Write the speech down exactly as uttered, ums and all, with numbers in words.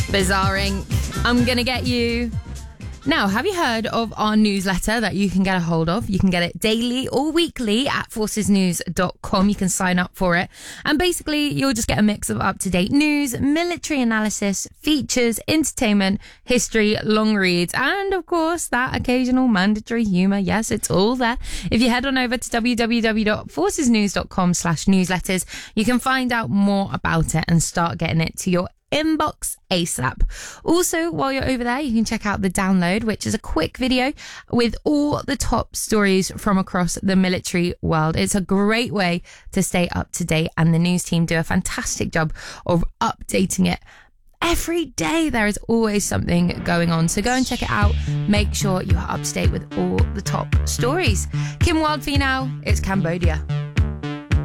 Bizarre Inc. I'm gonna get you. Now, have you heard of our newsletter that you can get a hold of? You can get it daily or weekly at forces news dot com. You can sign up for it. And basically, you'll just get a mix of up-to-date news, military analysis, features, entertainment, history, long reads, and of course, that occasional mandatory humour. Yes, it's all there. If you head on over to w w w dot forces news dot com slash newsletters, you can find out more about it and start getting it to your inbox ASAP. Also, while you're over there, you can check out the download, which is a quick video with all the top stories from across the military world. It's a great way to stay up to date, and the news team do a fantastic job of updating it. Every day there is always something going on, so go and check it out. Make sure you are up to date with all the top stories. Kim Wilde for you now. It's Cambodia.